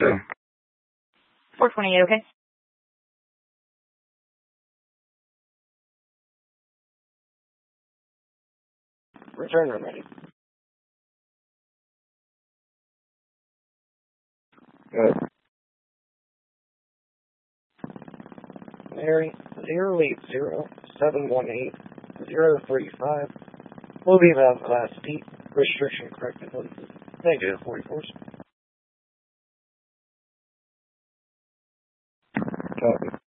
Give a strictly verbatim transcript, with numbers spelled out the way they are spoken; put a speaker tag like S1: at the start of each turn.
S1: four twenty-eight, okay?
S2: Return when ready. Good. Mary, zero eight zero seven one eight zero three five. Will be about Class D. Restriction corrected. Negative forty-fours. Copy.